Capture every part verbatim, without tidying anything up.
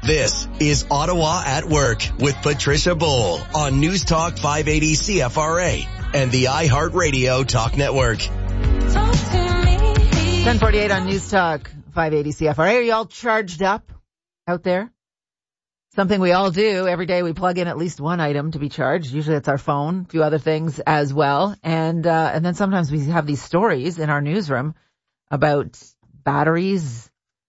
This is Ottawa at Work with Patricia Bowl on News Talk five eighty C F R A and the iHeartRadio Talk Network. ten forty-eight on News Talk five eighty C F R A. Are you all charged up out there? Something we all do. Every day we plug in at least one item to be charged. Usually it's our phone, a few other things as well. And, uh, and then sometimes we have these stories in our newsroom about batteries,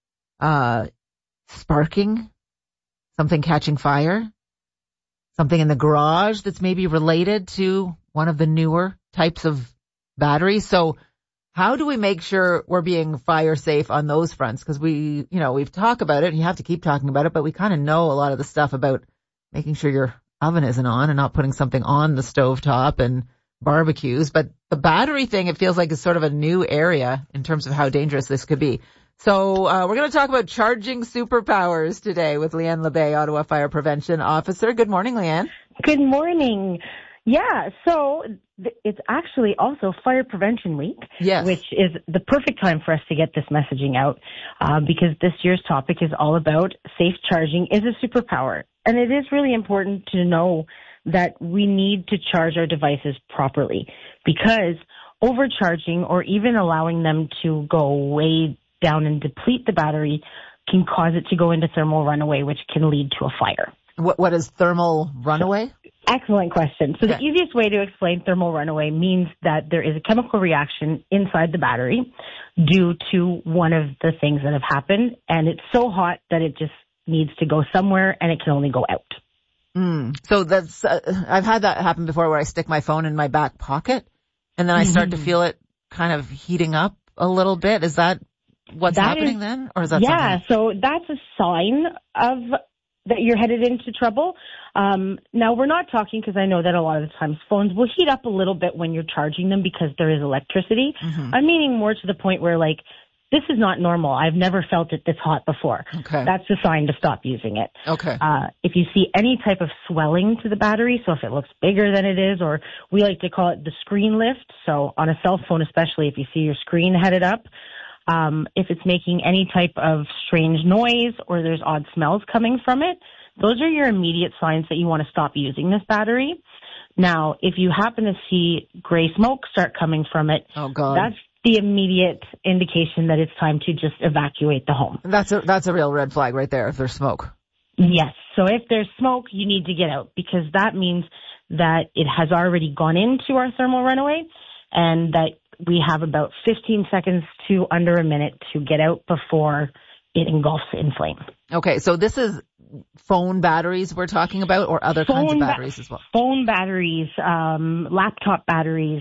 uh, sparking, something catching fire, something in the garage that's maybe related to one of the newer types of batteries. So how do we make sure we're being fire safe on those fronts? Because we, you know, we've talked about it and you have to keep talking about it, but we kind of know a lot of the stuff about making sure your oven isn't on and not putting something on the stovetop and barbecues. But the battery thing, it feels like is sort of a new area in terms of how dangerous this could be. So uh, we're going to talk about charging superpowers today with Leanne LeBay, Ottawa Fire Prevention Officer. Good morning, Leanne. Good morning. Yeah, so th- it's actually also Fire Prevention Week, yes. which is the perfect time for us to get this messaging out uh, because this year's topic is all about safe charging is a superpower. And it is really important to know that we need to charge our devices properly because overcharging or even allowing them to go way down and deplete the battery can cause it to go into thermal runaway, which can lead to a fire. What, what is thermal runaway? Excellent question. So okay. the easiest way to explain thermal runaway means that there is a chemical reaction inside the battery due to one of the things that have happened, and it's so hot that it just needs to go somewhere and it can only go out. Mm. So that's, uh, I've had that happen before where I stick my phone in my back pocket and then I start mm-hmm. to feel it kind of heating up a little bit. Is that what's that happening is, then? Or is that yeah, something? so that's a sign of that you're headed into trouble. Um, now, we're not talking because I know that a lot of the times phones will heat up a little bit when you're charging them because there is electricity. Mm-hmm. I'm meaning more to the point where, like, this is not normal. I've never felt it this hot before. Okay. That's a sign to stop using it. Okay. Uh, if you see any type of swelling to the battery, so if it looks bigger than it is, or we like to call it the screen lift. So on a cell phone, especially if you see your screen headed up, Um, if it's making any type of strange noise or there's odd smells coming from it, those are your immediate signs that you want to stop using this battery. Now, if you happen to see gray smoke start coming from it, oh God. that's the immediate indication that it's time to just evacuate the home. That's a, that's a real red flag right there if there's smoke. Yes. So if there's smoke, you need to get out because that means that it has already gone into our thermal runaway and that we have about fifteen seconds to under a minute to get out before it engulfs in flame. Okay, so this is phone batteries we're talking about or other phone kinds of ba- batteries as well? Phone batteries, um, laptop batteries,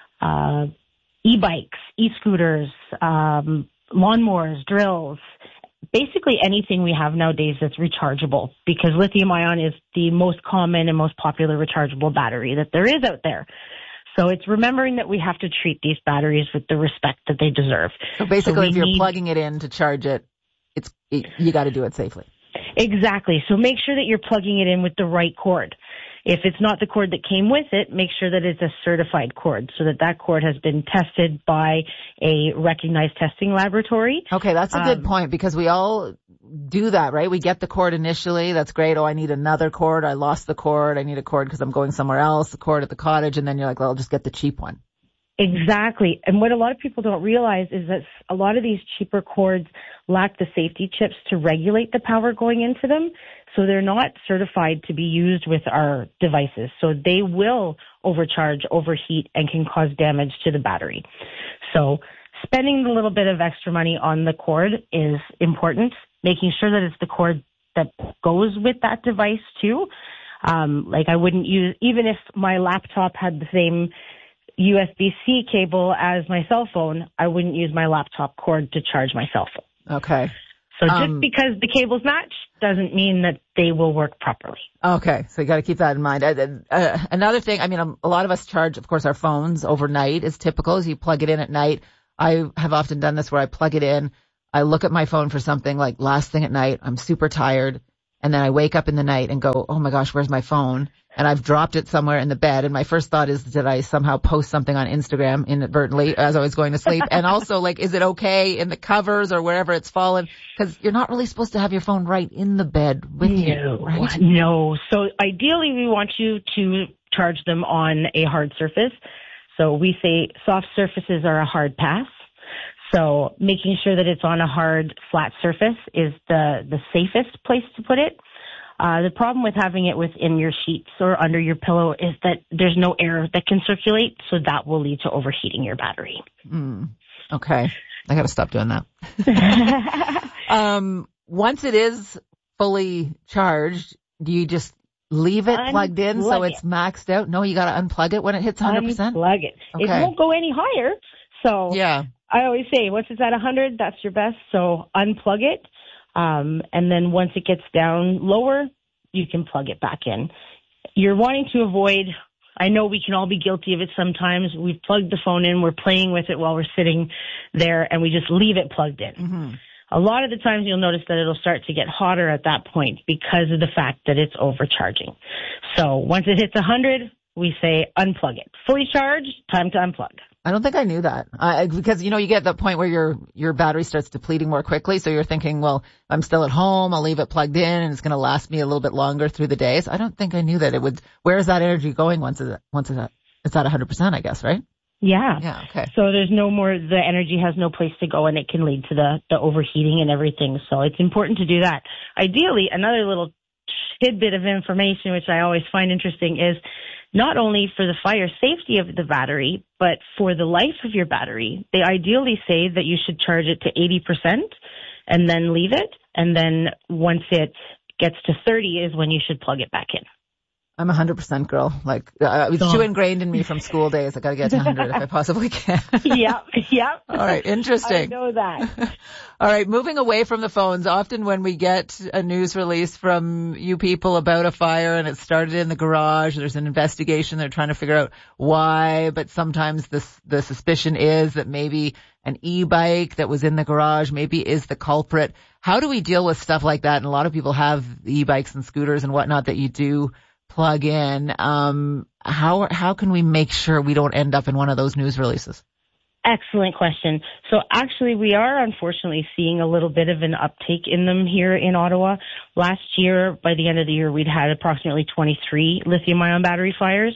uh, e-bikes, e-scooters, um, lawnmowers, drills, basically anything we have nowadays that's rechargeable because lithium ion is the most common and most popular rechargeable battery that there is out there. So it's remembering that we have to treat these batteries with the respect that they deserve. So basically, so if you're need... plugging it in to charge it, it's it, you got to do it safely. Exactly. So make sure that you're plugging it in with the right cord. If it's not the cord that came with it, make sure that it's a certified cord so that that cord has been tested by a recognized testing laboratory. Okay, that's a good um, point because we all do that, right? We get the cord initially. That's great. Oh, I need another cord. I lost the cord. I need a cord because I'm going somewhere else, the cord at the cottage. And then you're like, well, I'll just get the cheap one. Exactly. And what a lot of people don't realize is that a lot of these cheaper cords lack the safety chips to regulate the power going into them. So they're not certified to be used with our devices. So they will overcharge, overheat, and can cause damage to the battery. So spending a little bit of extra money on the cord is important, making sure that it's the cord that goes with that device too. Um, like I wouldn't use, even if my laptop had the same U S B C cable as my cell phone, I wouldn't use my laptop cord to charge my cell phone. Okay. So just um, because the cables match doesn't mean that they will work properly. Okay. So you got to keep that in mind. Uh, uh, another thing, I mean, um, a lot of us charge, of course, our phones overnight is typical as you plug it in at night. I have often done this where I plug it in. I look at my phone for something like last thing at night. I'm super tired. and then I wake up in the night and go, oh my gosh, where's my phone? And I've dropped it somewhere in the bed. And my first thought is, did I somehow post something on Instagram inadvertently as I was going to sleep? And also, like, is it okay in the covers or wherever it's fallen? Because you're not really supposed to have your phone right in the bed with no, you, right? No. So ideally, we want you to charge them on a hard surface. So we say soft surfaces are a hard pass. So making sure that it's on a hard, flat surface is the, the safest place to put it. Uh, the problem with having it within your sheets or under your pillow is that there's no air that can circulate, so that will lead to overheating your battery. Mm, okay. I got to stop doing that. um, once it is fully charged, do you just leave it unplug plugged in so it's it. maxed out? No, you got to unplug it when it hits one hundred percent? Unplug it. Okay. It won't go any higher. So yeah. I always say once it's at one hundred, that's your best. So unplug it. Um, and then once it gets down lower, you can plug it back in. You're wanting to avoid, I know we can all be guilty of it sometimes. We've plugged the phone in, we're playing with it while we're sitting there, and we just leave it plugged in. Mm-hmm. A lot of the times you'll notice that it'll start to get hotter at that point because of the fact that it's overcharging. So once it hits one hundred, we say unplug it. Fully charged, time to unplug. I don't think I knew that. Uh, because, you know, you get the point where your, your battery starts depleting more quickly. So you're thinking, well, I'm still at home. I'll leave it plugged in and it's going to last me a little bit longer through the days. I don't think I knew that it would, where is that energy going once it's, once it's at, it's at one hundred percent, I guess, right? Yeah. Yeah. Okay. So there's no more, the energy has no place to go and it can lead to the, the overheating and everything. So it's important to do that. Ideally, another little tidbit of information, which I always find interesting, is not only for the fire safety of the battery, but for the life of your battery, they ideally say that you should charge it to eighty percent and then leave it. And then once it gets to thirty is when you should plug it back in. I'm a hundred percent girl. Like, uh, it's so, too ingrained in me from school days. I got to get to one hundred if I possibly can. Yep, yep. All right, interesting. I know that. All right, moving away from the phones. Often when we get a news release from you people about a fire and it started in the garage, there's an investigation. They're trying to figure out why, but sometimes the the suspicion is that maybe an e-bike that was in the garage maybe is the culprit. How do we deal with stuff like that? And a lot of people have e-bikes and scooters and whatnot that you do plug in. Um, how how can we make sure we don't end up in one of those news releases? Excellent question. So actually, we are unfortunately seeing a little bit of an uptake in them here in Ottawa. Last year, by the end of the year, we'd had approximately twenty-three lithium-ion battery fires.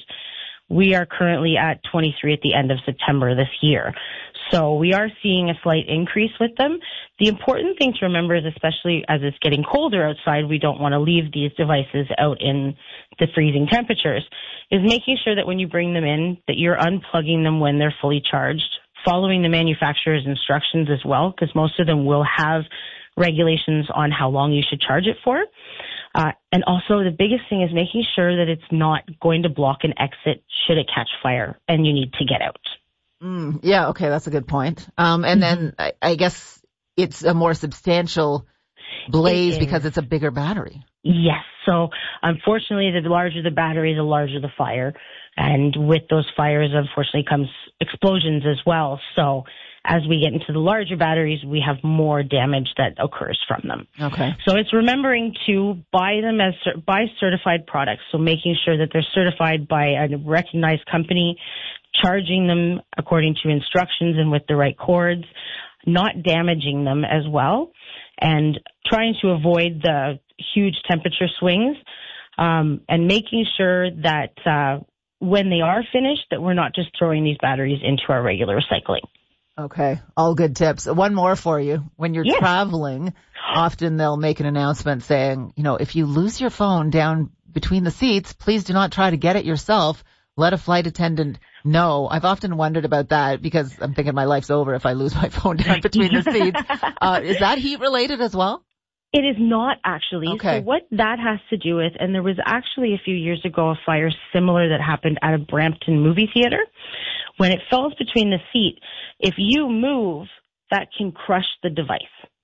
We are currently at twenty-three at the end of September this year. So we are seeing a slight increase with them. The important thing to remember is, especially as it's getting colder outside, we don't want to leave these devices out in the freezing temperatures, is making sure that when you bring them in, that you're unplugging them when they're fully charged, following the manufacturer's instructions as well, because most of them will have regulations on how long you should charge it for. Uh, and also the biggest thing is making sure that it's not going to block an exit should it catch fire and you need to get out. Mm, yeah, okay, that's a good point. Um, and mm-hmm. then I, I guess it's a more substantial blaze it because it's a bigger battery. Yes. So unfortunately, the larger the battery, the larger the fire. And with those fires, unfortunately, comes explosions as well. So as we get into the larger batteries, we have more damage that occurs from them. Okay. So it's remembering to buy them as buy certified products. So making sure that they're certified by a recognized company, charging them according to instructions and with the right cords, not damaging them as well, and trying to avoid the huge temperature swings, um, and making sure that uh, when they are finished, that we're not just throwing these batteries into our regular recycling. Okay. All good tips. One more for you. When you're yes. traveling, often they'll make an announcement saying, you know, if you lose your phone down between the seats, please do not try to get it yourself. Let a flight attendant know. I've often wondered about that because I'm thinking my life's over if I lose my phone down between the seats. Uh, is that heat related as well? It is not actually. Okay. So what that has to do with, and there was actually a few years ago a fire similar that happened at a Brampton movie theater. When it falls between the seat, if you move, that can crush the device.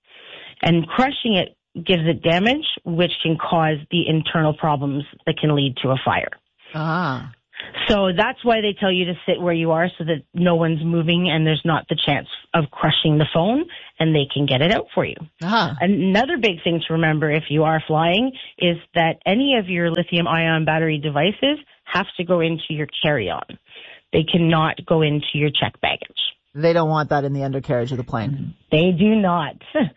And crushing it gives it damage, which can cause the internal problems that can lead to a fire. Ah. So that's why they tell you to sit where you are so that no one's moving and there's not the chance of crushing the phone, and they can get it out for you. Uh-huh. Another big thing to remember if you are flying is that any of your lithium-ion battery devices have to go into your carry-on. They cannot go into your check baggage. They don't want that in the undercarriage of the plane. They do not.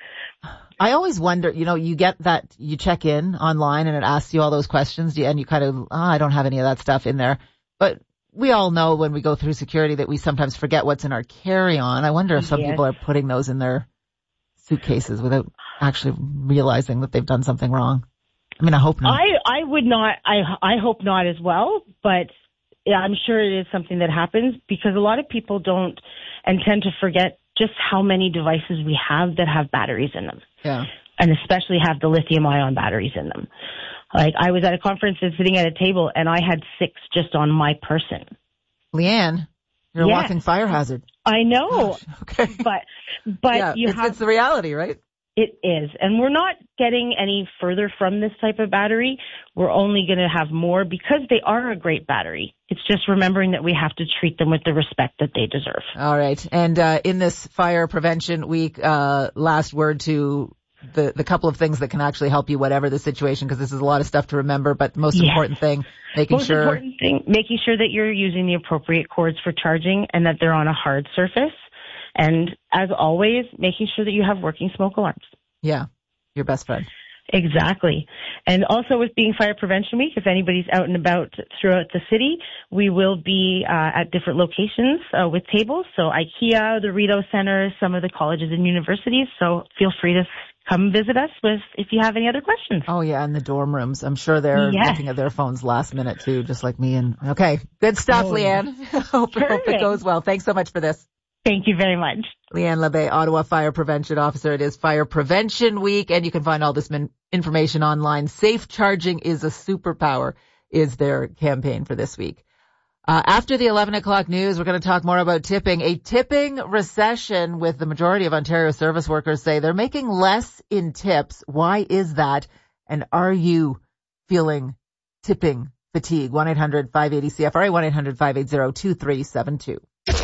I always wonder, you know, you get that, you check in online and it asks you all those questions and you kind of, oh, I don't have any of that stuff in there. But we all know when we go through security that we sometimes forget what's in our carry-on. I wonder if some yes. people are putting those in their suitcases without actually realizing that they've done something wrong. I mean, I hope not. I, I would not, I, I hope not as well, but yeah, I'm sure it is something that happens because a lot of people don't and tend to forget just how many devices we have that have batteries in them. Yeah. And especially have the lithium-ion batteries in them. Like, I was at a conference and sitting at a table, and I had six just on my person. Leanne, you're yeah. a walking fire hazard. I know. Okay. But, but yeah, you it's, have... it's the reality, right? It is. And we're not getting any further from this type of battery. We're only going to have more because they are a great battery. It's just remembering that we have to treat them with the respect that they deserve. All right. And uh, in this fire prevention week, uh, last word to the, the couple of things that can actually help you, whatever the situation, because this is a lot of stuff to remember, but the most yes. important thing, making most sure... Most important thing, making sure that you're using the appropriate cords for charging and that they're on a hard surface. And as always, making sure that you have working smoke alarms. Yeah, your best friend. Exactly. And also with being Fire Prevention Week, if anybody's out and about throughout the city, we will be uh, at different locations uh, with tables. So IKEA, the Rideau Center, some of the colleges and universities. So feel free to come visit us with if you have any other questions. Oh, yeah, and the dorm rooms. I'm sure they're yes. looking at their phones last minute, too, just like me. And okay, good stuff, oh, Leanne. Yeah. hope, hope it goes well. Thanks so much for this. Thank you very much. Leanne LeBay, Ottawa Fire Prevention Officer. It is Fire Prevention Week, and you can find all this min- information online. Safe charging is a superpower is their campaign for this week. Uh, after the eleven o'clock news, we're going to talk more about tipping. A tipping recession with the majority of Ontario service workers say they're making less in tips. Why is that? And are you feeling tipping fatigue? one eight hundred five eight zero C F R A, one eight hundred five eight zero two three seven two.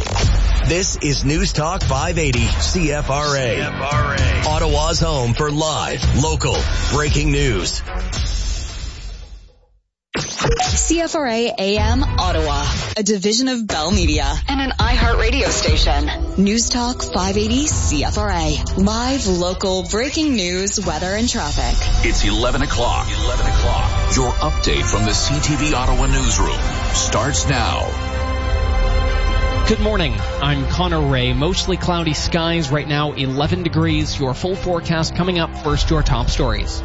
This is News Talk five eighty C F R A. C F R A. Ottawa's home for live, local, breaking news. C F R A A M Ottawa, a division of Bell Media and an iHeart radio station. News Talk five eighty C F R A. Live, local, breaking news, weather, and traffic. It's eleven o'clock. eleven o'clock. Your update from the C T V Ottawa newsroom starts now. Good morning. I'm Connor Ray. Mostly cloudy skies right now, eleven degrees. Your full forecast coming up. First, your top stories.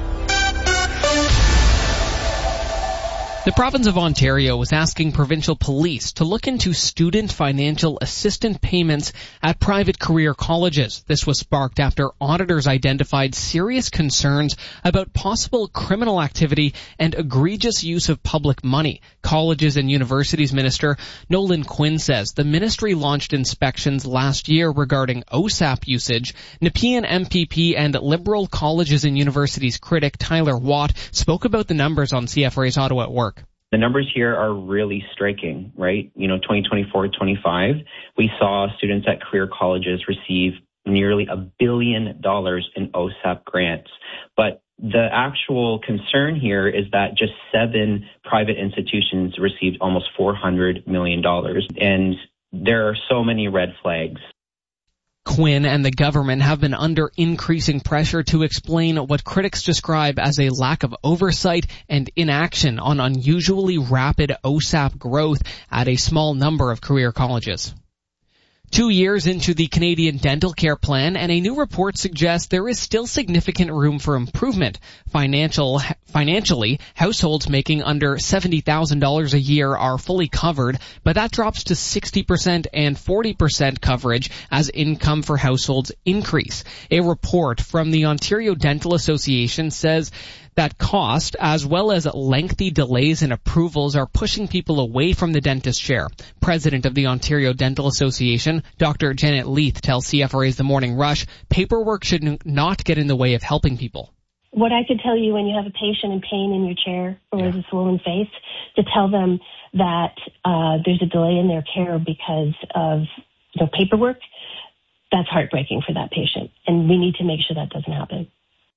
The province of Ontario is asking provincial police to look into student financial assistance payments at private career colleges. This was sparked after auditors identified serious concerns about possible criminal activity and egregious use of public money. Colleges and Universities Minister Nolan Quinn says the ministry launched inspections last year regarding O S A P usage. Nepean M P P and Liberal Colleges and Universities critic Tyler Watt spoke about the numbers on C F R A's Ottawa at Work. The numbers here are really striking, right? You know, twenty twenty-four twenty-five, we saw students at career colleges receive nearly a billion dollars in O S A P grants. But the actual concern here is that just seven private institutions received almost four hundred million dollars. And there are so many red flags. Quinn and the government have been under increasing pressure to explain what critics describe as a lack of oversight and inaction on unusually rapid O S A P growth at a small number of career colleges. Two years into the Canadian Dental Care Plan, and a new report suggests there is still significant room for improvement. Financial, financially, households making under seventy thousand dollars a year are fully covered, but that drops to sixty percent and forty percent coverage as income for households increase. A report from the Ontario Dental Association says that cost, as well as lengthy delays in approvals, are pushing people away from the dentist chair. President of the Ontario Dental Association, Doctor Janet Leith, tells C F R A's The Morning Rush, paperwork should not get in the way of helping people. what I could tell you when you have a patient in pain in your chair or yeah. with a swollen face, to tell them that uh, there's a delay in their care because of you know, paperwork, that's heartbreaking for that patient. And we need to make sure that doesn't happen.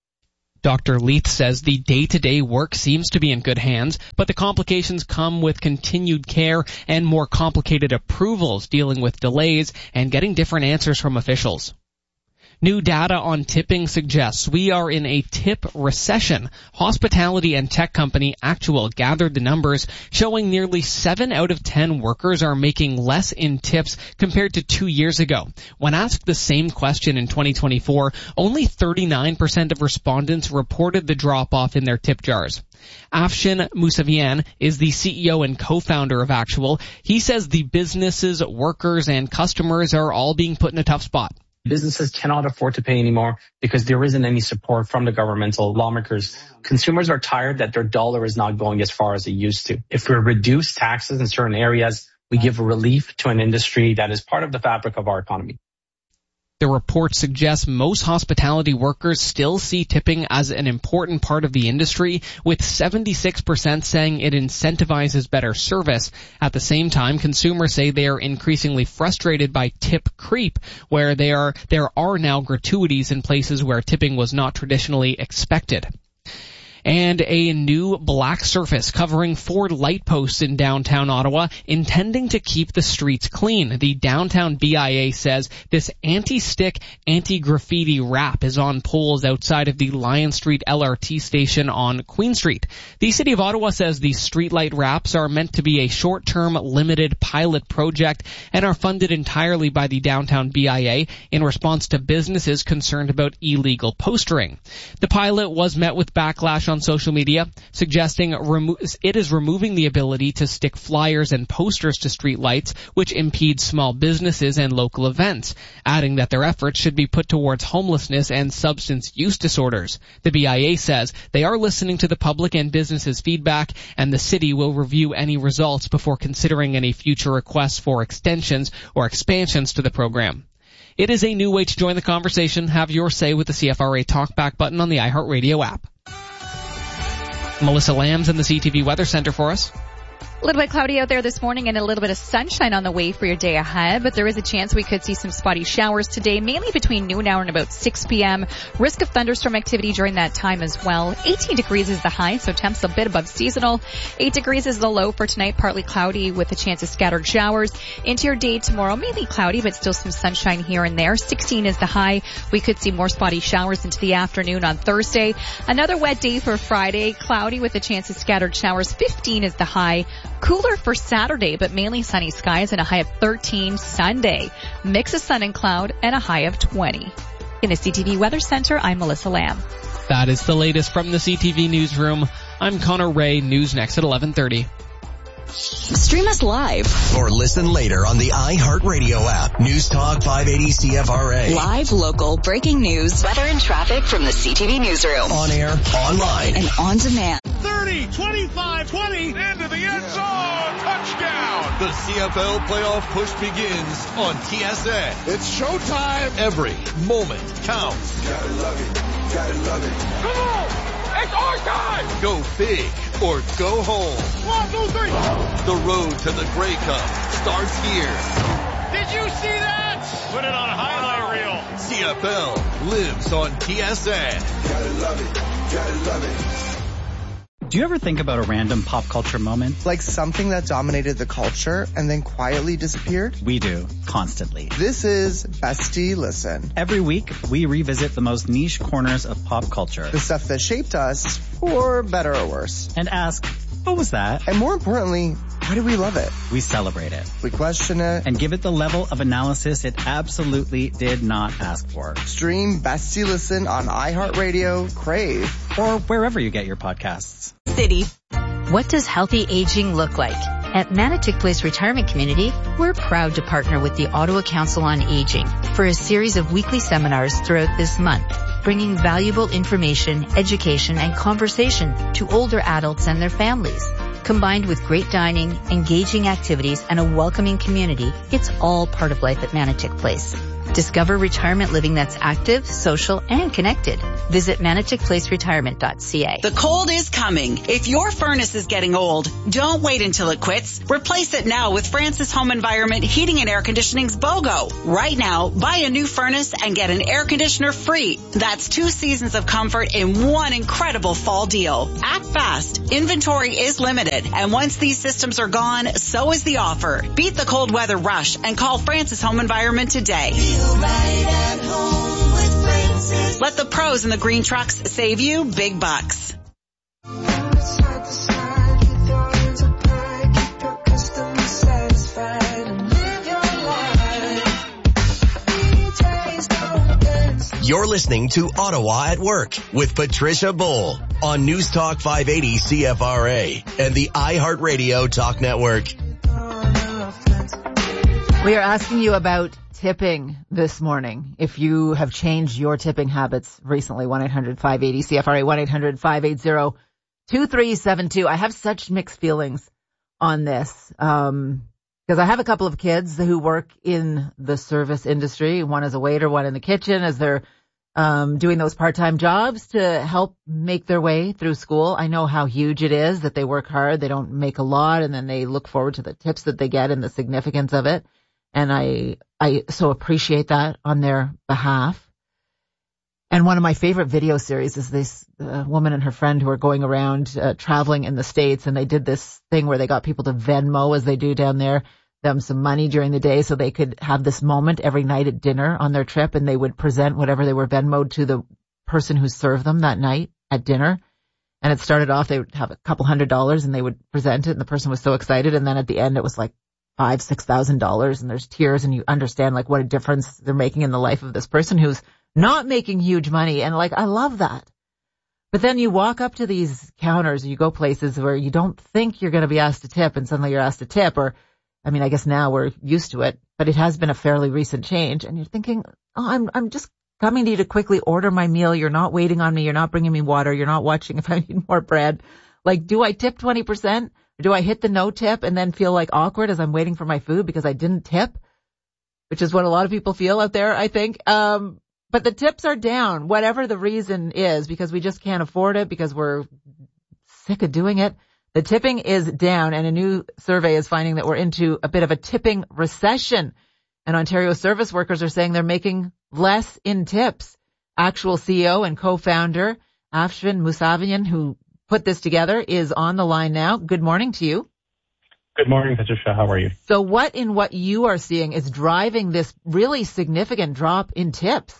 Doctor Leith says the day-to-day work seems to be in good hands, but the complications come with continued care and more complicated approvals, dealing with delays and getting different answers from officials. New data on tipping suggests we are in a tip recession. Hospitality and tech company Actual gathered the numbers, showing nearly seven out of ten workers are making less in tips compared to two years ago. When asked the same question in twenty twenty-four, only thirty-nine percent of respondents reported the drop-off in their tip jars. Afshin Mousavian is the C E O and co-founder of Actual. He says the businesses, workers, and customers are all being put in a tough spot. Businesses cannot afford to pay anymore because there isn't any support from the governmental lawmakers. Consumers are tired that their dollar is not going as far as it used to. If we reduce taxes in certain areas, we give relief to an industry that is part of the fabric of our economy. The report suggests most hospitality workers still see tipping as an important part of the industry, with seventy-six percent saying it incentivizes better service. At the same time, consumers say they are increasingly frustrated by tip creep, where they are, there are now gratuities in places where tipping was not traditionally expected. And a new black surface covering four light posts in downtown Ottawa, intending to keep the streets clean. The downtown B I A says this anti-stick, anti-graffiti wrap is on poles outside of the Lion Street L R T station on Queen Street. The City of Ottawa says the streetlight wraps are meant to be a short-term, limited pilot project and are funded entirely by the downtown B I A in response to businesses concerned about illegal postering. The pilot was met with backlash on social media, suggesting remo- it is removing the ability to stick flyers and posters to streetlights, which impede small businesses and local events, adding that their efforts should be put towards homelessness and substance use disorders. The B I A says they are listening to the public and businesses' feedback, and the city will review any results before considering any future requests for extensions or expansions to the program. It is a new way to join the conversation. Have your say with the C F R A Talkback button on the iHeartRadio app. Melissa Lamb's in the C T V Weather Center for us. A little bit cloudy out there this morning and a little bit of sunshine on the way for your day ahead, but there is a chance we could see some spotty showers today, mainly between noon hour and about six p.m. Risk of thunderstorm activity during that time as well. eighteen degrees is the high, so temps a bit above seasonal. eight degrees is the low for tonight, partly cloudy with a chance of scattered showers. Into your day tomorrow, mainly cloudy, but still some sunshine here and there. sixteen is the high. We could see more spotty showers into the afternoon on Thursday. Another wet day for Friday, cloudy with a chance of scattered showers. fifteen is the high. Cooler for Saturday, but mainly sunny skies and a high of thirteen Sunday. Mix of sun and cloud and a high of twenty. In the C T V Weather Center, I'm Melissa Lamb. That is the latest from the C T V Newsroom. I'm Connor Ray. News next at eleven thirty. Stream us live or listen later on the iHeartRadio app. News Talk five eighty C F R A. Live, local, breaking news, weather and traffic from the C T V Newsroom. On air, online, and on demand. thirty, twenty-five, twenty, into the end zone, touchdown. The C F L playoff push begins on T S N. It's showtime. Every moment counts. Gotta love it, gotta love it. Come on! It's our time! Go big or go home. One, two, three. The road to the Grey Cup starts here. Did you see that? Put it on a highlight reel. C F L lives on T S N. Gotta love it. Gotta love it. Do you ever think about a random pop culture moment? Like something that dominated the culture and then quietly disappeared? We do, constantly. This is Bestie Listen. Every week, we revisit the most niche corners of pop culture. The stuff that shaped us, for better or worse. And ask, what was that? And more importantly, why do we love it? We celebrate it. We question it. And give it the level of analysis it absolutely did not ask for. Stream Bestie Listen on iHeartRadio, Crave, or wherever you get your podcasts. City. What does healthy aging look like? At Manotick Place Retirement Community, we're proud to partner with the Ottawa Council on Aging for a series of weekly seminars throughout this month, bringing valuable information, education, and conversation to older adults and their families. Combined with great dining, engaging activities, and a welcoming community, it's all part of life at Manotick Place. Discover retirement living that's active, social, and connected. Visit Manitic Place Retirement dot c a. The cold is coming. If your furnace is getting old, don't wait until it quits. Replace it now with Francis Home Environment Heating and Air Conditioning's BOGO. Right now, buy a new furnace and get an air conditioner free. That's two seasons of comfort in one incredible fall deal. Act fast. Inventory is limited, and once these systems are gone, so is the offer. Beat the cold weather rush and call Francis Home Environment today. Right at home with Francis. Let the pros in the green trucks save you big bucks. You're listening to Ottawa at Work with Patricia Bull on News Talk five eighty C F R A and the iHeartRadio Talk Network. We are asking you about tipping this morning. If you have changed your tipping habits recently, one eight hundred five eighty C F R A, one eight hundred five eighty two three seven two. I have such mixed feelings on this, um, because I have a couple of kids who work in the service industry. One is a waiter, one in the kitchen, as they're um, doing those part-time jobs to help make their way through school. I know how huge it is that they work hard. They don't make a lot, and then they look forward to the tips that they get and the significance of it. And I, I so appreciate that on their behalf. And one of my favorite video series is this uh, woman and her friend who are going around uh, traveling in the States, and they did this thing where they got people to Venmo, as they do down there, them some money during the day so they could have this moment every night at dinner on their trip, and they would present whatever they were Venmoed to the person who served them that night at dinner. And it started off, they would have a couple hundred dollars and they would present it, and the person was so excited, and then at the end it was like five, six thousand dollars, and there's tears, and you understand like what a difference they're making in the life of this person who's not making huge money. And like, I love that. But then you walk up to these counters, you go places where you don't think you're going to be asked to tip, and suddenly you're asked to tip. Or, I mean, I guess now we're used to it, but it has been a fairly recent change. And you're thinking, oh, I'm, I'm just coming to you to quickly order my meal. You're not waiting on me. You're not bringing me water. You're not watching if I need more bread. Like, do I tip twenty percent? Or do I hit the no tip and then feel like awkward as I'm waiting for my food because I didn't tip? Which is what a lot of people feel out there, I think. Um, but the tips are down, whatever the reason is, because we just can't afford it, because we're sick of doing it. The tipping is down, and a new survey is finding that we're into a bit of a tipping recession. And Ontario service workers are saying they're making less in tips. Actual C E O and co-founder Afshin Mousavian, who put this together, is on the line now. Good morning to you. Good morning, Patricia. How are you? So what in what you are seeing is driving this really significant drop in tips?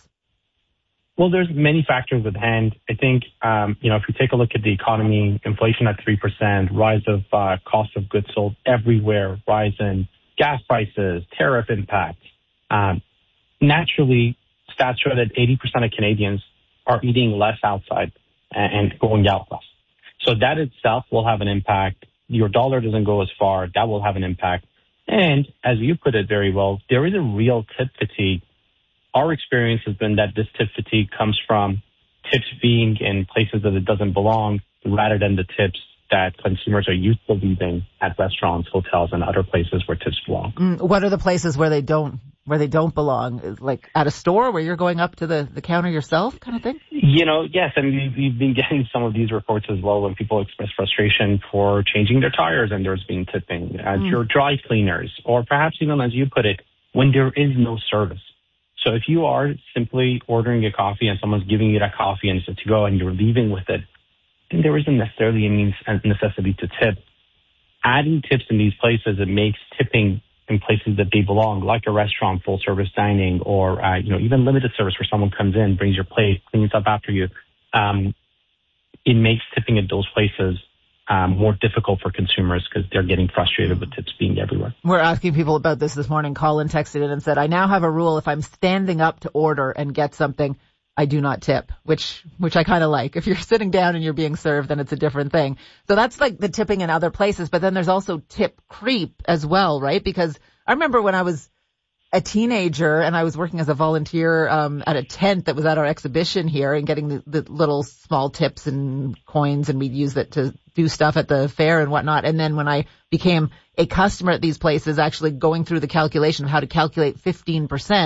Well, there's many factors at hand. I think, um, you know, if you take a look at the economy, inflation at three percent, rise of uh, cost of goods sold everywhere, rise in gas prices, tariff impacts. Um, naturally, stats show that eighty percent of Canadians are eating less outside and going out less. So that itself will have an impact. Your dollar doesn't go as far. That will have an impact. And as you put it very well, there is a real tip fatigue. Our experience has been that this tip fatigue comes from tips being in places that it doesn't belong, rather than the tips that consumers are used to leaving at restaurants, hotels, and other places where tips belong. Mm, what are the places where they don't where they don't belong? Like at a store where you're going up to the, the counter yourself, kind of thing? You know, yes, and we've, we've been getting some of these reports as well when people express frustration for changing their tires and there's been tipping at mm. your dry cleaners, or perhaps even, as you put it, when there is no service. So if you are simply ordering a coffee and someone's giving you that coffee and it's to go and you're leaving with it, then there isn't necessarily a necessity to tip. Adding tips in these places, it makes tipping in places that they belong, like a restaurant, full service dining, or uh, you know, even limited service where someone comes in, brings your plate, cleans up after you. Um, it makes tipping at those places Um, more difficult for consumers because they're getting frustrated with tips being everywhere. We're asking people about this this morning. Colin texted in and said, I now have a rule. If I'm standing up to order and get something, I do not tip, which which I kind of like. If you're sitting down and you're being served, then it's a different thing. So that's like the tipping in other places. But then there's also tip creep as well, right? Because I remember when I was a teenager and I was working as a volunteer um at a tent that was at our exhibition here and getting the, the little small tips and coins, and we'd use it to do stuff at the fair and whatnot. And then when I became a customer at these places, actually going through the calculation of how to calculate fifteen percent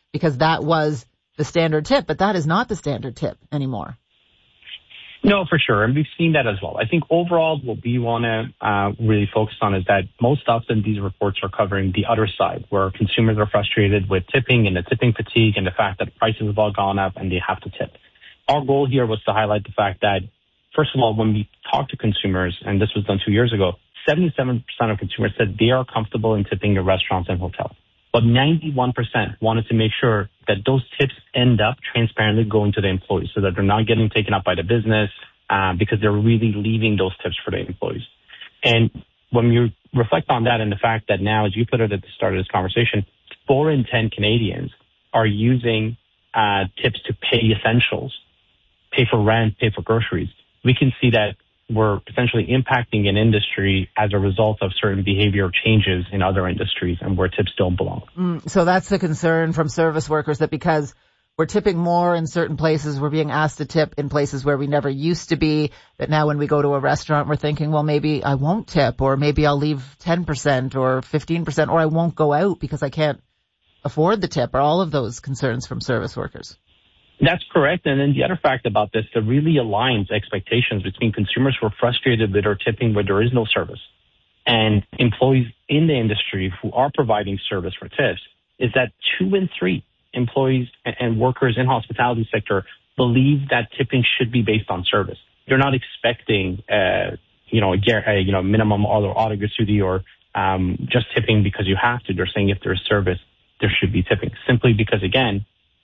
because that was the standard tip, but that is not the standard tip anymore. No, for sure. And we've seen that as well. I think overall what we want to uh, really focus on is that most often these reports are covering the other side, where consumers are frustrated with tipping and the tipping fatigue and the fact that prices have all gone up and they have to tip. Our goal here was to highlight the fact that, first of all, when we talk to consumers, and this was done two years ago, seventy-seven percent of consumers said they are comfortable in tipping in restaurants and hotels. But ninety-one percent wanted to make sure that those tips end up transparently going to the employees so that they're not getting taken up by the business uh, because they're really leaving those tips for the employees. And when you reflect on that and the fact that now, as you put it at the start of this conversation, four in ten Canadians are using uh, tips to pay essentials, pay for rent, pay for groceries, we can see that we're potentially impacting an industry as a result of certain behavior changes in other industries and where tips don't belong. Mm, so that's the concern from service workers, that because we're tipping more in certain places, we're being asked to tip in places where we never used to be, that now when we go to a restaurant, we're thinking, well, maybe I won't tip, or maybe I'll leave ten percent or fifteen percent, or I won't go out because I can't afford the tip, or all of those concerns from service workers. That's correct. And then the other fact about this that really aligns expectations between consumers who are frustrated with our tipping where there is no service and employees in the industry who are providing service for tips is that two in three employees and workers in hospitality sector believe that tipping should be based on service. They're not expecting, uh, you know, a, a you know minimum auto, auto gratuity or um, just tipping because you have to. They're saying if there's service, there should be tipping, simply because, again,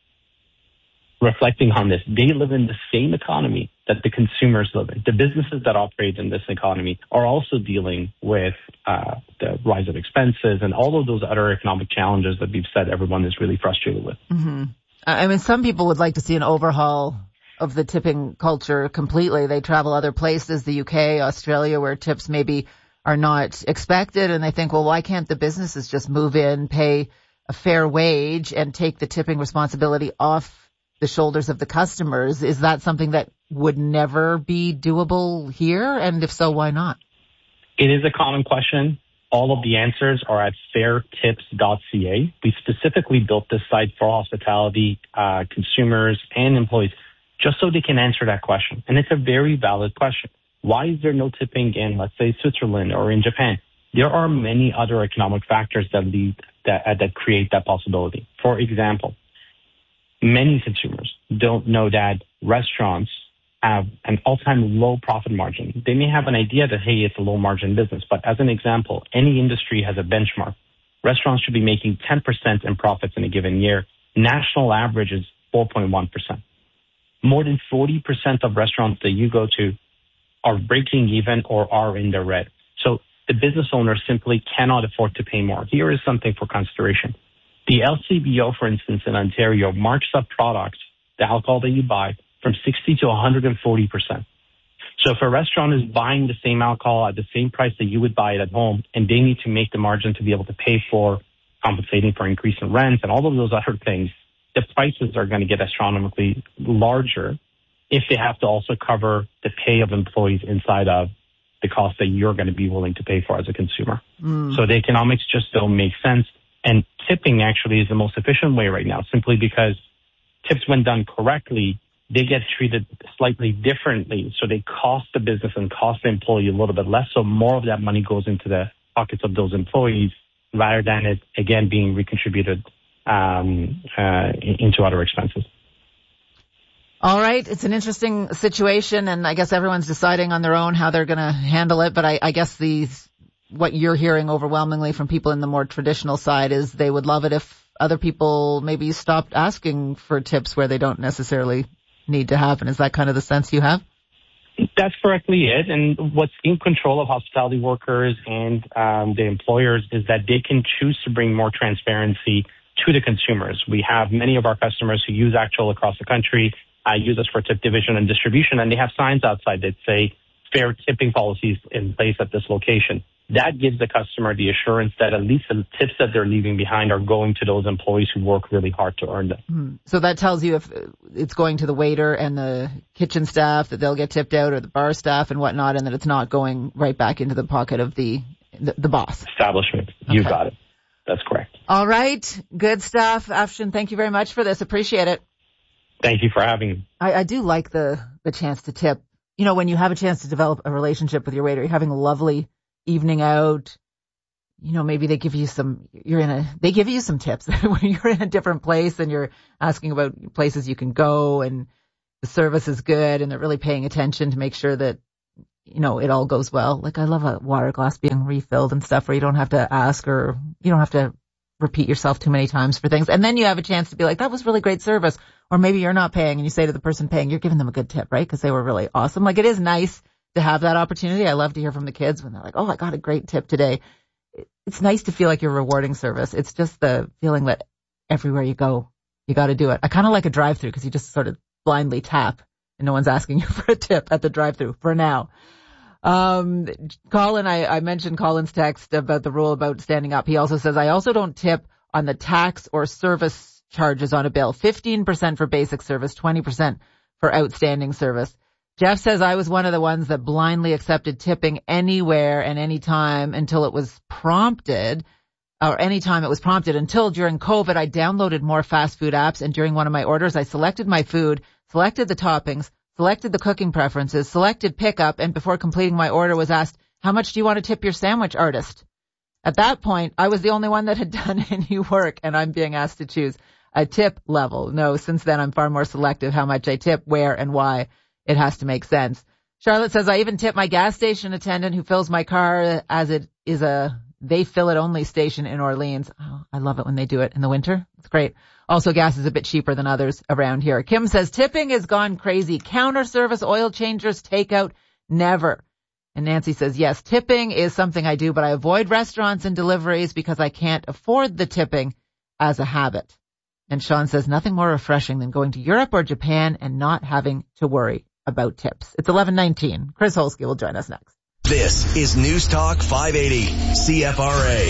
reflecting on this, they live in the same economy that the consumers live in. The businesses that operate in this economy are also dealing with uh, the rise of expenses and all of those other economic challenges that we've said everyone is really frustrated with. Mm-hmm. I mean, some people would like to see an overhaul of the tipping culture completely. They travel other places, the U K, Australia, where tips maybe are not expected, and they think, well, why can't the businesses just move in, pay a fair wage, and take the tipping responsibility off the shoulders of the customers? Is that something that would never be doable here? And if so, why not? It is a common question. All of the answers are at fair tips dot c a. We specifically built this site for hospitality uh, consumers and employees just so they can answer that question. And it's a very valid question. Why is there no tipping in, let's say, Switzerland or in Japan? There are many other economic factors that lead that, uh, that create that possibility. For example, many consumers don't know that restaurants have an all-time low profit margin. They may have an idea that, hey, it's a low-margin business. But as an example, any industry has a benchmark. Restaurants should be making ten percent in profits in a given year. National average is four point one percent. More than forty percent of restaurants that you go to are breaking even or are in the red. So the business owner simply cannot afford to pay more. Here is something for consideration. The L C B O, for instance, in Ontario, marks up products, the alcohol that you buy, from sixty to one hundred forty percent. So if a restaurant is buying the same alcohol at the same price that you would buy it at home, and they need to make the margin to be able to pay for compensating for increase in rent and all of those other things, the prices are going to get astronomically larger if they have to also cover the pay of employees inside of the cost that you're going to be willing to pay for as a consumer. Mm. So the economics just don't make sense. And tipping actually is the most efficient way right now, simply because tips, when done correctly, they get treated slightly differently. So they cost the business and cost the employee a little bit less. So more of that money goes into the pockets of those employees rather than it, again, being recontributed um, uh, into other expenses. All right. It's an interesting situation, and I guess everyone's deciding on their own how they're going to handle it. But I, I guess these... what you're hearing overwhelmingly from people in the more traditional side is they would love it if other people maybe stopped asking for tips where they don't necessarily need to have. And is that kind of the sense you have? That's correctly it. And what's in control of hospitality workers and um, the employers is that they can choose to bring more transparency to the consumers. We have many of our customers who use Actual across the country, uh, use us for tip division and distribution, and they have signs outside that say fair tipping policies in place at this location. That gives the customer the assurance that at least the tips that they're leaving behind are going to those employees who work really hard to earn them. Mm. So that tells you if it's going to the waiter and the kitchen staff that they'll get tipped out, or the bar staff and whatnot, and that it's not going right back into the pocket of the the, the boss. Establishment. You okay. got it. That's correct. All right. Good stuff. Afshin, thank you very much for this. Appreciate it. Thank you for having me. I, I do like the, the chance to tip. You know, when you have a chance to develop a relationship with your waiter, you're having a lovely evening out. You know, maybe they give you some, you're in a, they give you some tips when you're in a different place and you're asking about places you can go and the service is good and they're really paying attention to make sure that, you know, it all goes well. Like, I love a water glass being refilled and stuff where you don't have to ask or you don't have to repeat yourself too many times for things. And then you have a chance to be like, that was really great service. Or maybe you're not paying and you say to the person paying, you're giving them a good tip, right? Because they were really awesome. Like, it is nice to have that opportunity. I love to hear from the kids when they're like, oh, I got a great tip today. It's nice to feel like you're rewarding service. It's just the feeling that everywhere you go, you got to do it. I kind of like a drive-through because you just sort of blindly tap and no one's asking you for a tip at the drive-through for now. Um, Colin, I, I mentioned Colin's text about the rule about standing up. He also says, I also don't tip on the tax or service charges on a bill. fifteen percent for basic service, twenty percent for outstanding service. Jeff says, I was one of the ones that blindly accepted tipping anywhere and anytime until it was prompted, or anytime it was prompted until during COVID, I downloaded more fast food apps. And during one of my orders, I selected my food, selected the toppings, selected the cooking preferences, selected pickup, and before completing my order was asked, how much do you want to tip your sandwich artist? At that point, I was the only one that had done any work, and I'm being asked to choose a tip level. No, since then, I'm far more selective how much I tip, where, and why. It has to make sense. Charlotte says, I even tip my gas station attendant who fills my car as it is a they fill it only station in Orleans. Oh, I love it when they do it in the winter. It's great. Also, gas is a bit cheaper than others around here. Kim says, tipping has gone crazy. Counter service, oil changers, takeout, never. And Nancy says, yes, tipping is something I do, but I avoid restaurants and deliveries because I can't afford the tipping as a habit. And Sean says, nothing more refreshing than going to Europe or Japan and not having to worry about tips. It's eleven nineteen. Chris Holsky will join us next. This is News Talk five eighty C F R A.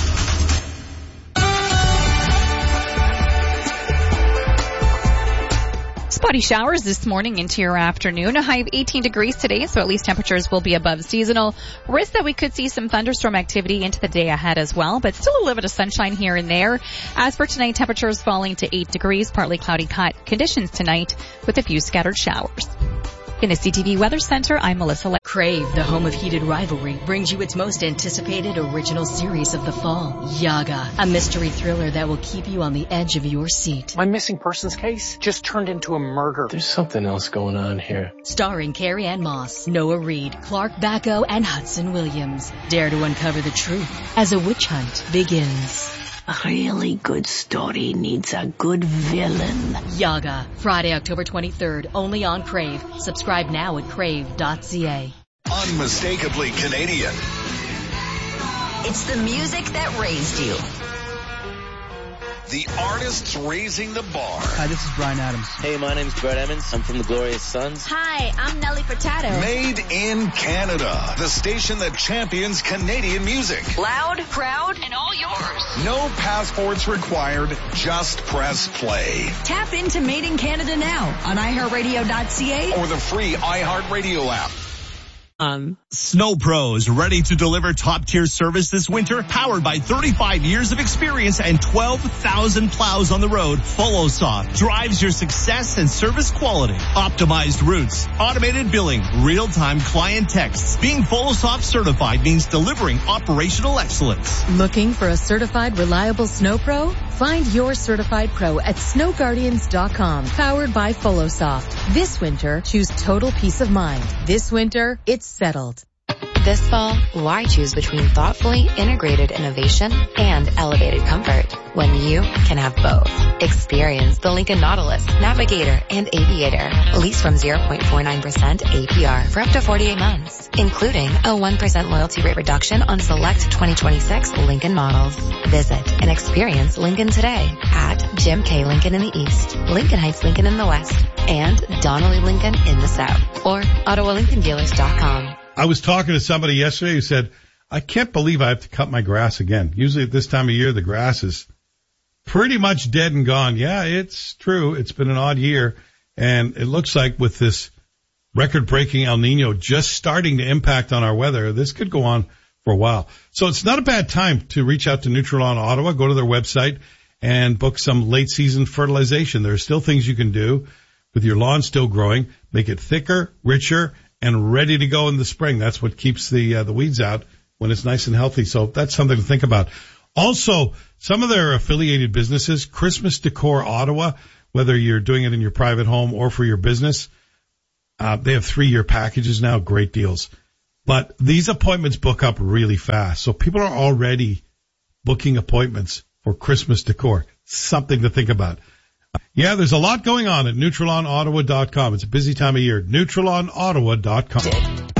Spotty showers this morning into your afternoon. A high of eighteen degrees today, so at least temperatures will be above seasonal. Risk that we could see some thunderstorm activity into the day ahead as well, but still a little bit of sunshine here and there. As for tonight, temperatures falling to eight degrees, partly cloudy conditions tonight with a few scattered showers. In the C T V Weather Center, I'm Melissa Le- Crave, the home of heated rivalry, brings you its most anticipated original series of the fall, Yaga, a mystery thriller that will keep you on the edge of your seat. My missing persons case just turned into a murder. There's something else going on here. Starring Carrie Ann Moss, Noah Reid, Clark Bacco, and Hudson Williams. Dare to uncover the truth as a witch hunt begins. A really good story needs a good villain. Yaga, Friday, October twenty-third, only on Crave. Subscribe now at crave dot c a. Unmistakably Canadian. It's the music that raised you. The artists raising the bar. Hi, this is Bryan Adams. Hey, my name's Brett Emmons. I'm from the Glorious Sons. Hi, I'm Nelly Furtado. Made in Canada. The station that champions Canadian music. Loud, proud, and all yours. No passports required. Just press play. Tap into Made in Canada now on i heart radio dot c a or the free iHeartRadio app. Um, Snow Pros, ready to deliver top-tier service this winter, powered by thirty-five years of experience and twelve thousand plows on the road. FollowSoft drives your success and service quality. Optimized routes, automated billing, real-time client texts. Being FollowSoft certified means delivering operational excellence. Looking for a certified reliable Snow Pro? Find your certified pro at snow guardians dot com, powered by FollowSoft. This winter, choose total peace of mind. This winter, it's settled. This fall, why choose between thoughtfully integrated innovation and elevated comfort when you can have both? Experience the Lincoln Nautilus, Navigator, and Aviator. Lease from zero point four nine percent A P R for up to forty-eight months, including a one percent loyalty rate reduction on select twenty twenty-six Lincoln models. Visit and experience Lincoln today at Jim K. Lincoln in the East, Lincoln Heights Lincoln in the West, and Donnelly Lincoln in the South, or Ottawa Lincoln Dealers dot com. I was talking to somebody yesterday who said, I can't believe I have to cut my grass again. Usually at this time of year, the grass is pretty much dead and gone. Yeah, it's true. It's been an odd year. And it looks like with this record-breaking El Nino just starting to impact on our weather, this could go on for a while. So it's not a bad time to reach out to Nutrilon Ottawa. Go to their website and book some late season fertilization. There are still things you can do with your lawn still growing. Make it thicker, richer, and ready to go in the spring. That's what keeps the uh, the weeds out when it's nice and healthy. So that's something to think about. Also, some of their affiliated businesses, Christmas Decor Ottawa, whether you're doing it in your private home or for your business, uh, they have three-year packages now, great deals. But these appointments book up really fast. So people are already booking appointments for Christmas decor. Something to think about. Yeah, there's a lot going on at Nutrilon Ottawa dot com. It's a busy time of year. Nutrilon Ottawa dot com.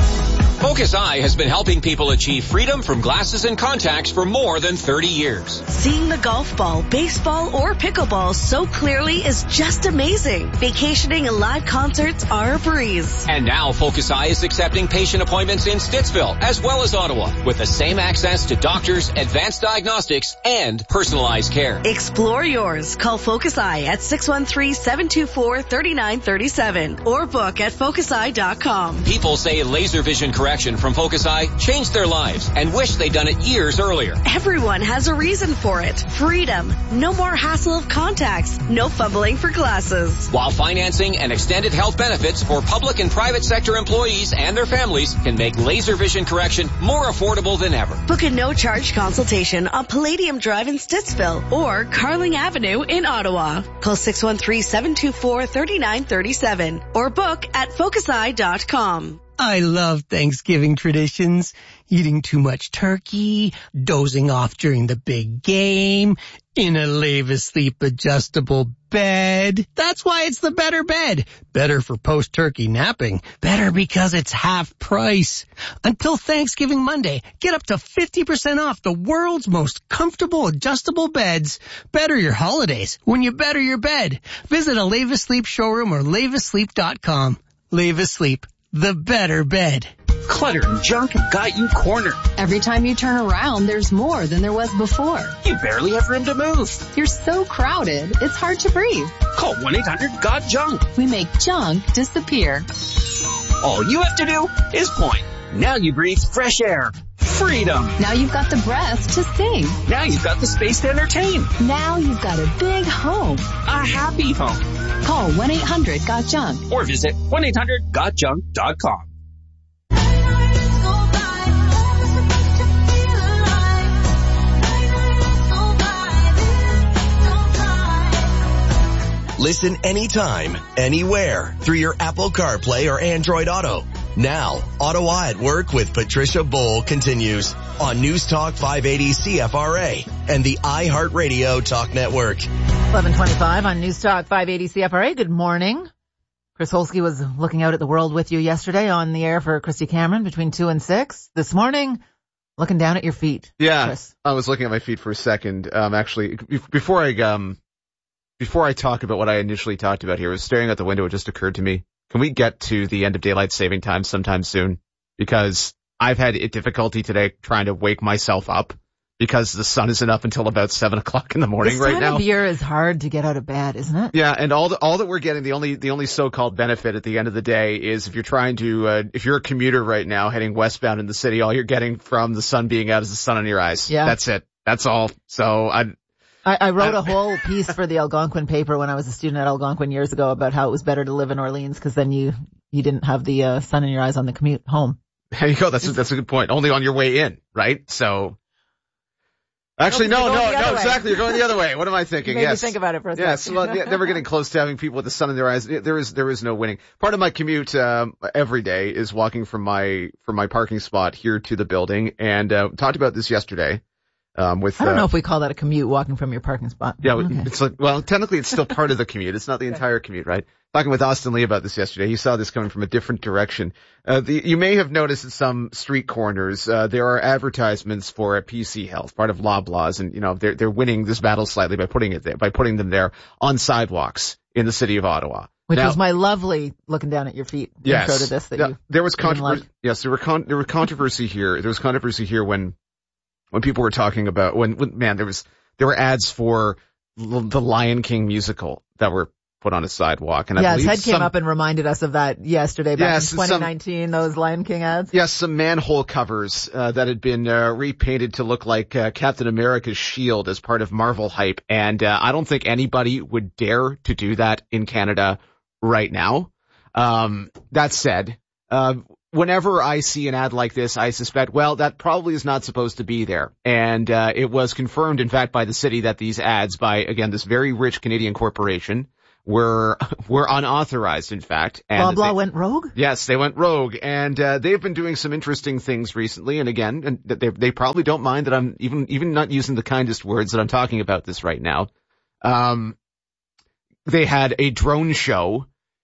Focus Eye has been helping people achieve freedom from glasses and contacts for more than thirty years. Seeing the golf ball, baseball, or pickleball so clearly is just amazing. Vacationing and live concerts are a breeze. And now Focus Eye is accepting patient appointments in Stittsville as well as Ottawa with the same access to doctors, advanced diagnostics, and personalized care. Explore yours. Call Focus Eye at six one three, seven two four, three nine three seven or book at focus eye dot com. People say laser vision correction from Focus Eye changed their lives and wish they'd done it years earlier. Everyone has a reason for it. Freedom. No more hassle of contacts. No fumbling for glasses. While financing and extended health benefits for public and private sector employees and their families can make laser vision correction more affordable than ever. Book a no-charge consultation on Palladium Drive in Stittsville or Carling Avenue in Ottawa. Call six one three, seven two four, three nine three seven or book at focus eye dot com. I love Thanksgiving traditions. Eating too much turkey, dozing off during the big game, in a Lave Asleep adjustable bed. That's why it's the better bed. Better for post-turkey napping. Better because it's half price. Until Thanksgiving Monday, get up to fifty percent off the world's most comfortable adjustable beds. Better your holidays when you better your bed. Visit a Lave Asleep showroom or lave asleep dot com. Lave Asleep. The better bed. Clutter and junk have got you cornered. Every time you turn around, there's more than there was before. You barely have room to move. You're so crowded, it's hard to breathe. Call one eight hundred got junk. We make junk disappear. All you have to do is point. Now you breathe fresh air. Freedom. Now you've got the breath to sing. Now you've got the space to entertain. Now you've got a big home. A happy home. Call one eight hundred got junk. Or visit one eight hundred got junk dot com. Listen anytime, anywhere through your Apple CarPlay or Android Auto. Now, Ottawa at Work with Patricia Bowl continues on News Talk five eighty C F R A and the iHeartRadio Talk Network. eleven twenty-five on News Talk five eighty C F R A. Good morning. Chris Holsky was looking out at the world with you yesterday on the air for Christy Cameron between two and six. This morning, looking down at your feet. Yeah, Chris. I was looking at my feet for a second. Um, actually, before I um, before I talk about what I initially talked about here, I was staring out the window. It just occurred to me. Can we get to the end of daylight saving time sometime soon? Because I've had difficulty today trying to wake myself up because the sun isn't up until about seven o'clock in the morning this right time now. Of year is hard to get out of bed, isn't it? Yeah, and all the, all that we're getting, the only the only so-called benefit at the end of the day is if you're trying to, uh, if you're a commuter right now heading westbound in the city, all you're getting from the sun being out is the sun on your eyes. Yeah. That's it. That's all. So I. I, I wrote a whole piece for the Algonquin paper when I was a student at Algonquin years ago about how it was better to live in Orleans because then you, you didn't have the uh, sun in your eyes on the commute home. There you go. That's a, that's a good point. Only on your way in, right? So. Actually, no, no, no, no exactly. You're going the other way. What am I thinking? Maybe yes. think about it for a second. Yes. Well, yeah, then we're getting close to having people with the sun in their eyes. There is, there is no winning. Part of my commute, um, every day is walking from my, from my parking spot here to the building and, uh, talked about this yesterday. Um, with, I don't uh, know if we call that a commute, walking from your parking spot. Yeah, okay. It's like, well, technically it's still part of the commute. It's not the entire commute, right? Talking with Austin Lee about this yesterday. He saw this coming from a different direction. Uh, the, you may have noticed at some street corners, uh, there are advertisements for a P C Health, part of Loblaws, and, you know, they're, they're winning this battle slightly by putting it there, by putting them there on sidewalks in the city of Ottawa. Which now, was my lovely looking down at your feet yes, intro to this that now, you there was controversy. like. Yes, there were con- there was controversy here. There was controversy here when when people were talking about when, when man there was there were ads for l- the Lion King musical that were put on a sidewalk. And I yeah, believe Ted came some, up and reminded us of that yesterday back yes, in twenty nineteen, some, those Lion King ads. Yes, some manhole covers uh, that had been uh, repainted to look like uh, Captain America's shield as part of Marvel hype. And uh, I don't think anybody would dare to do that in Canada right now. Um, that said, uh, whenever I see an ad like this, I suspect, well, that probably is not supposed to be there. And uh, it was confirmed, in fact, by the city that these ads by, again, this very rich Canadian corporation were were unauthorized, in fact. And blah, blah they, went rogue? Yes, they went rogue. And uh, they've been doing some interesting things recently. And again, and they, they probably don't mind that I'm even even not using the kindest words that I'm talking about this right now. Um, they had a drone show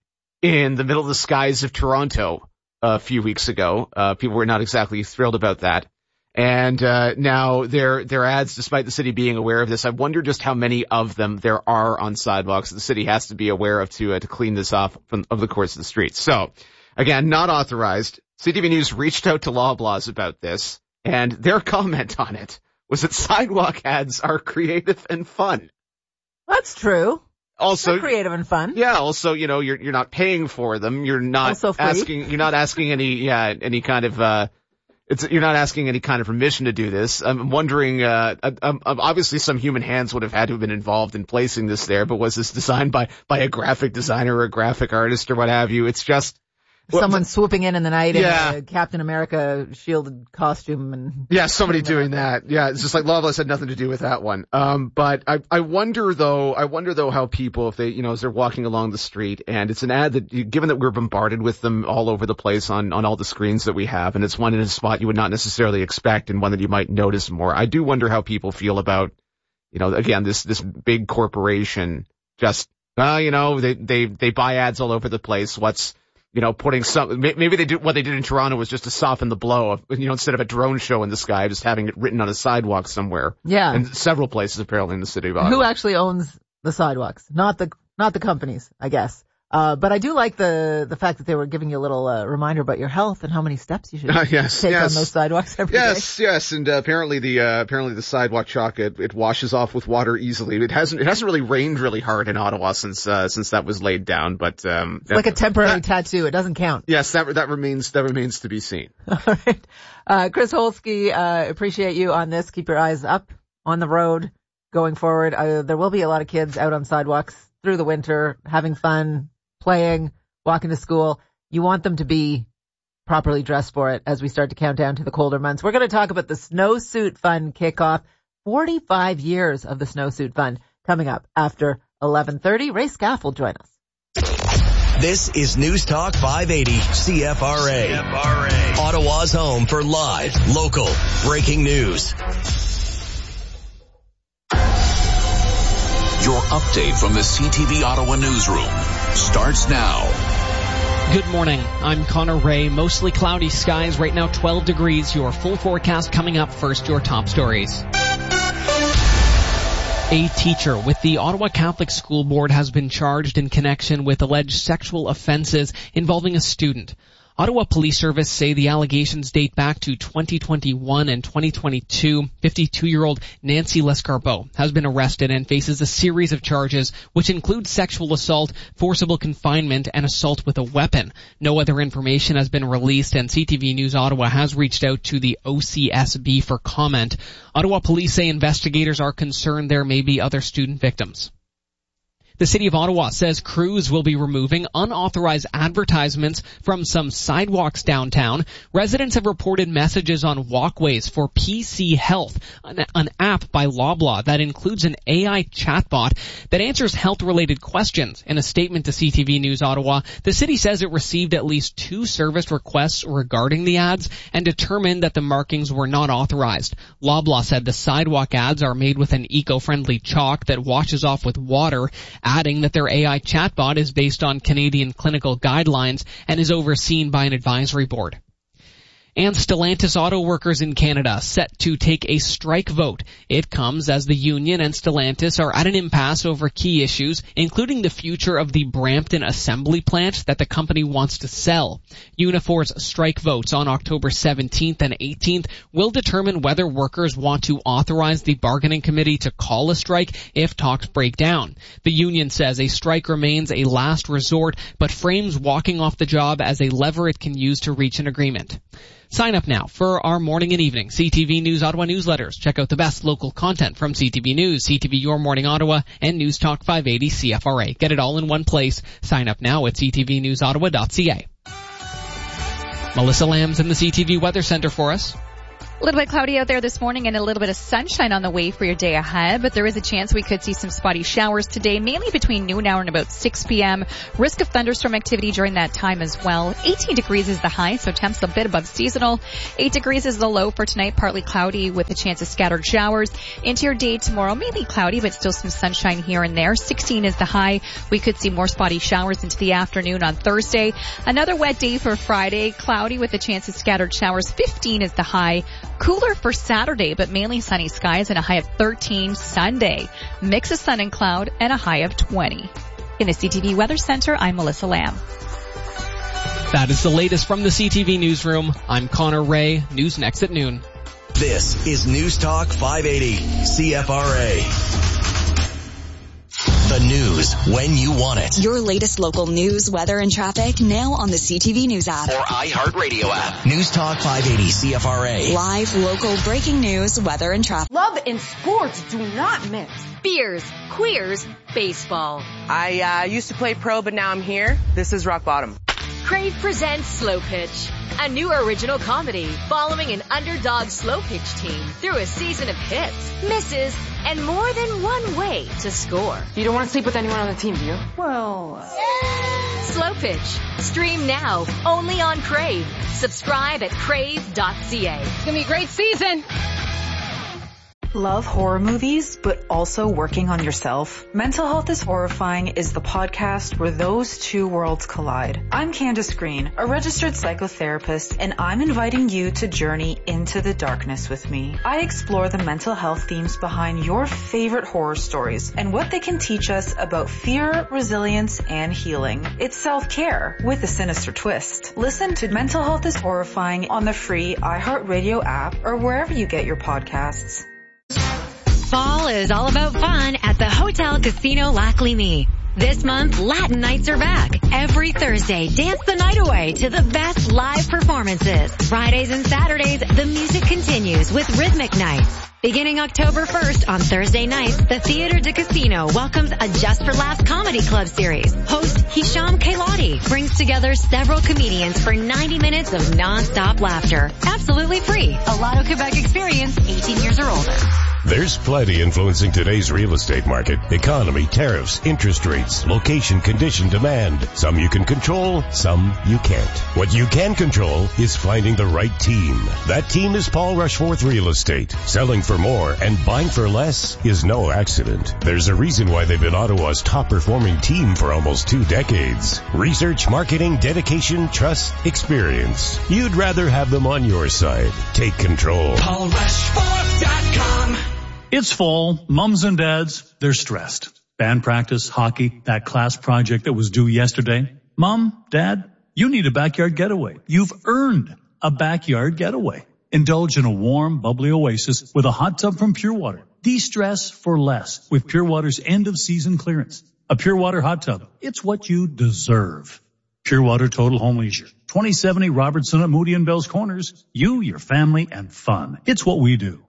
in the middle of the skies of Toronto a few weeks ago. Uh, people were not exactly thrilled about that. And uh now their their ads, despite the city being aware of this, I wonder just how many of them there are on sidewalks that the city has to be aware of to uh, to clean this off from of the course of the streets. So, again, not authorized. C T V News reached out to Loblaws about this, and their comment on it was that sidewalk ads are creative and fun. That's true. Also They're creative and fun. Yeah. Also, you know, you're you're not paying for them. You're not also free. asking. You're not asking any yeah any kind of. uh It's, you're not asking any kind of permission to do this. I'm wondering, uh, um, obviously some human hands would have had to have been involved in placing this there, but was this designed by, by a graphic designer or a graphic artist or what have you? It's just, Someone well, swooping in in the night yeah. in a Captain America shielded costume and yeah, somebody doing that. Yeah, it's just like Loblaws had nothing to do with that one. Um, but I, I wonder though, I wonder though how people, if they, you know, as they're walking along the street and it's an ad that, given that we're bombarded with them all over the place on, on all the screens that we have, and it's one in a spot you would not necessarily expect and one that you might notice more. I do wonder how people feel about, you know, again, this, this big corporation just, uh, you know, they, they, they buy ads all over the place. What's, You know, putting some, maybe they do, what they did in Toronto was just to soften the blow of, you know, instead of a drone show in the sky, just having it written on a sidewalk somewhere. Yeah. And several places apparently in the city of Ottawa. Who actually owns the sidewalks? Not the, not the companies, I guess. Uh, but I do like the, the fact that they were giving you a little, uh, reminder about your health and how many steps you should uh, yes, take yes. on those sidewalks every yes, day. Yes, yes. And, uh, apparently the, uh, apparently the sidewalk chalk, it, it washes off with water easily. It hasn't, it hasn't really rained really hard in Ottawa since, uh, since that was laid down, but, um. It's like a temporary that, tattoo. It doesn't count. Yes, that, that remains, that remains to be seen. All right. Uh, Chris Holsky, uh, appreciate you on this. Keep your eyes up on the road going forward. Uh, there will be a lot of kids out on sidewalks through the winter, having fun, playing, walking to school. You want them to be properly dressed for it as we start to count down to the colder months. We're going to talk about the Snowsuit Fun kickoff. forty-five years of the Snowsuit Fun coming up after eleven thirty. Ray Scaff will join us. This is News Talk five eighty C F R A. C F R A. Ottawa's home for live, local, breaking news. Your update from the C T V Ottawa newsroom starts now. Good morning. I'm Connor Ray. Mostly cloudy skies. Right now twelve degrees. Your full forecast coming up. First, your top stories. A teacher with the Ottawa Catholic School Board has been charged in connection with alleged sexual offenses involving a student. Ottawa Police Service say the allegations date back to twenty twenty-one and twenty twenty-two. fifty-two-year-old Nancy Lescarbot has been arrested and faces a series of charges, which include sexual assault, forcible confinement, and assault with a weapon. No other information has been released, and C T V News Ottawa has reached out to the O C S B for comment. Ottawa police say investigators are concerned there may be other student victims. The City of Ottawa says crews will be removing unauthorized advertisements from some sidewalks downtown. Residents have reported messages on walkways for P C Health, an, an app by Loblaw that includes an A I chatbot that answers health-related questions. In a statement to C T V News Ottawa, the city says it received at least two service requests regarding the ads and determined that the markings were not authorized. Loblaw said the sidewalk ads are made with an eco-friendly chalk that washes off with water, adding that their A I chatbot is based on Canadian clinical guidelines and is overseen by an advisory board. And Stellantis auto workers in Canada set to take a strike vote. It comes as the union and Stellantis are at an impasse over key issues, including the future of the Brampton assembly plant that the company wants to sell. Unifor's strike votes on October seventeenth and eighteenth will determine whether workers want to authorize the bargaining committee to call a strike if talks break down. The union says a strike remains a last resort, but frames walking off the job as a lever it can use to reach an agreement. Sign up now for our morning and evening C T V News Ottawa newsletters. Check out the best local content from C T V News, C T V Your Morning Ottawa, and News Talk five eighty C F R A. Get it all in one place. Sign up now at c t v news ottawa dot c a. Melissa Lamb's in the C T V Weather Center for us. A little bit cloudy out there this morning and a little bit of sunshine on the way for your day ahead, but there is a chance we could see some spotty showers today, mainly between noon hour and about six p.m. Risk of thunderstorm activity during that time as well. eighteen degrees is the high, so temps a bit above seasonal. eight degrees is the low for tonight, partly cloudy with a chance of scattered showers. Into your day tomorrow, mainly cloudy, but still some sunshine here and there. sixteen is the high. We could see more spotty showers into the afternoon on Thursday. Another wet day for Friday, cloudy with a chance of scattered showers. fifteen is the high. Cooler for Saturday, but mainly sunny skies and a high of thirteen Sunday. Mix of sun and cloud and a high of twenty. In the C T V Weather Center, I'm Melissa Lamb. That is the latest from the C T V Newsroom. I'm Connor Ray. News next at noon. This is News Talk five eighty C F R A. The news when you want it. Your latest local news, weather, and traffic now on the C T V News app. Or iHeartRadio app. News Talk five eighty C F R A. Live, local, breaking news, weather, and traffic. Love and sports do not mix. Beers, queers, baseball. I uh, used to play pro, but now I'm here. This is rock bottom. Crave presents Slow Pitch, a new original comedy following an underdog slow pitch team through a season of hits, misses, and more than one way to score. You don't want to sleep with anyone on the team, do you? Well... Yeah. Slow Pitch. Stream now, only on Crave. Subscribe at crave dot c a. It's going to be a great season. Love horror movies, but also working on yourself? Mental Health is Horrifying is the podcast where those two worlds collide. I'm Candace Green, a registered psychotherapist, and I'm inviting you to journey into the darkness with me. I explore the mental health themes behind your favorite horror stories and what they can teach us about fear, resilience, and healing. It's self-care with a sinister twist. Listen to Mental Health is Horrifying on the free iHeartRadio app or wherever you get your podcasts. Fall is all about fun at the Hotel Casino Lac Lévis. This month, Latin nights are back. Every Thursday, dance the night away to the best live performances. Fridays and Saturdays, the music continues with rhythmic nights. Beginning October first on Thursday nights, the Theatre de Casino welcomes a Just for Laughs Comedy Club series. Host Hisham Kailati brings together several comedians for ninety minutes of non-stop laughter. Absolutely free. A Lotto Quebec experience, eighteen years or older. There's plenty influencing today's real estate market. Economy, tariffs, interest rates, location, condition, demand. Some you can control, some you can't. What you can control is finding the right team. That team is Paul Rushforth Real Estate. Selling for more and buying for less is no accident. There's a reason why they've been Ottawa's top performing team for almost two decades. Research, marketing, dedication, trust, experience. You'd rather have them on your side. Take control. Paul Rushforth dot com. It's fall. Mums and dads, they're stressed. Band practice, hockey, that class project that was due yesterday. Mom, Dad, you need a backyard getaway. You've earned a backyard getaway. Indulge in a warm, bubbly oasis with a hot tub from Pure Water. De-stress for less with Pure Water's end-of-season clearance. A Pure Water hot tub. It's what you deserve. Pure Water Total Home Leisure. twenty seventy Robertson at Moody and Bell's Corners. You, your family, and fun. It's what we do.